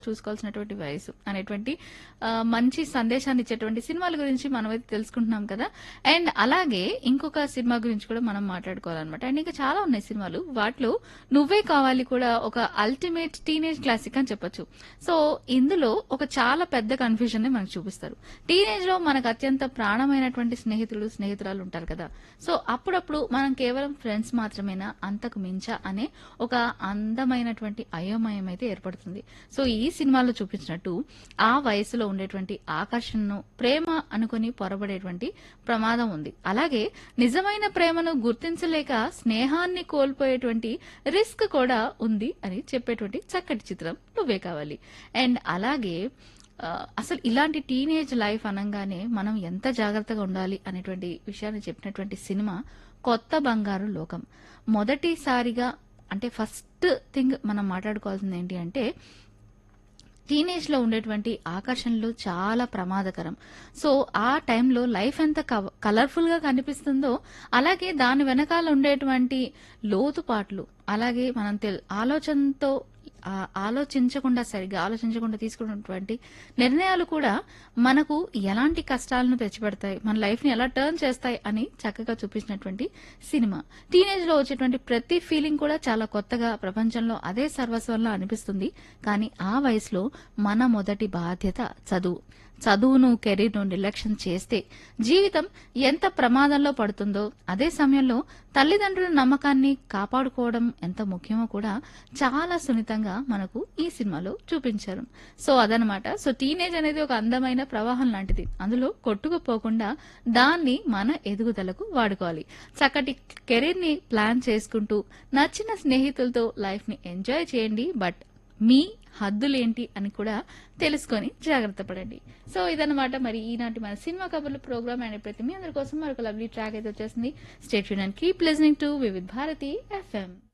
చూసుకోవాల్సినటువంటి వయసు అనేటువంటి మంచి సందేశాన్ని ఇచ్చేటువంటి సినిమాల గురించి మనమైతే తెలుసుకుంటున్నాం కదా. అండ్ అలాగే ఇంకొక సినిమా గురించి కూడా మనం మాట్లాడుకోవాలన్నమాట. అండ్ ఇంకా చాలా ఉన్నాయి సినిమాలు. వాటిలో నువ్వే కావాలి కూడా ఒక అల్టిమేట్ టీనేజ్ క్లాసిక్ అని చెప్పొచ్చు. సో ఇందులో ఒక చాలా పెద్ద కన్ఫ్యూజన్ ని మనకు చూపిస్తారు. టీనేజ్ లో మనకు అత్యంత ప్రాణమైనటువంటి స్నేహితురాలు ఉంటారు కదా. సో అప్పుడప్పుడు మనం కేవలం ఫ్రెండ్స్ మాత్రమేనా, అంతకు మించా అనే ఒక అందమైనటువంటి అయోమయం అయితే ఏర్పడుతుంది. సో ఈ సినిమాలో చూపించినట్టు ఆ వయసులో ఉండేటువంటి ఆకర్షణను ప్రేమ అనుకుని పొరబడేటువంటి ప్రమాదం ఉంది. అలాగే నిజమైన ప్రేమను గుర్తించలేక స్నేహాన్ని కోల్పోయేటువంటి రిస్క్ కూడా ఉంది అని చెప్పేటువంటి చక్కటి చిత్రం నువ్వే కావాలి. అండ్ అలాగే అసలు ఇలాంటి టీనేజ్ లైఫ్ అనగానే మనం ఎంత జాగ్రత్తగా ఉండాలి అనేటువంటి విషయాన్ని చెప్పినటువంటి సినిమా కొత్త బంగారు లోకం. మొదటిసారిగా అంటే ఫస్ట్ థింగ్ మనం మాట్లాడుకోవాల్సింది ఏంటి అంటే టీనేజ్ లో ఉండేటువంటి ఆకర్షణలు చాలా ప్రమాదకరం. సో ఆ టైంలో లైఫ్ ఎంత కలర్ఫుల్ గా కనిపిస్తుందో అలాగే దాని వెనకాల ఉండేటువంటి లోతుపాట్లు, అలాగే మనం ఆలోచనతో సరిగ్గా ఆలోచించకుండా తీసుకున్నటువంటి నిర్ణయాలు కూడా మనకు ఎలాంటి కష్టాలను తెచ్చిపెడతాయి, మన లైఫ్ ని ఎలా టర్న్ చేస్తాయి అని చక్కగా చూపించినటువంటి సినిమా. టీనేజ్ లో వచ్చేటువంటి ప్రతి ఫీలింగ్ కూడా చాలా కొత్తగా, ప్రపంచంలో అదే సర్వస్వంలో అనిపిస్తుంది. కానీ ఆ వయసులో మన మొదటి బాధ్యత చదువును కెరీర్ను నిర్లక్ష్యం చేస్తే జీవితం ఎంత ప్రమాదంలో పడుతుందో, అదే సమయంలో తల్లిదండ్రుల నమ్మకాన్ని కాపాడుకోవడం ఎంత ముఖ్యమో కూడా చాలా సున్నితంగా మనకు ఈ సినిమాలో చూపించారు. సో అదనమాట. సో టీనేజ్ అనేది ఒక అందమైన ప్రవాహం లాంటిది. అందులో కొట్టుకుపోకుండా దాన్ని మన ఎదుగుదలకు వాడుకోవాలి. చక్కటి కెరీర్ ని ప్లాన్ చేసుకుంటూ నచ్చిన స్నేహితులతో లైఫ్ ని ఎంజాయ్ చేయండి. బట్ మీ హద్దులేంటి అని కూడా తెలుసుకొని జాగ్రత్త పడండి. సో ఇదన్నమాట మరి ఈనాటి మన సినిమా కబుర్ల ప్రోగ్రామ్. అండ్ ప్రతి మీ అందరి కోసం మరొక లవ్లీ ట్రాక్ అయితే వచ్చేసింది. Stay tuned and keep listening to Vividh Bharati FM.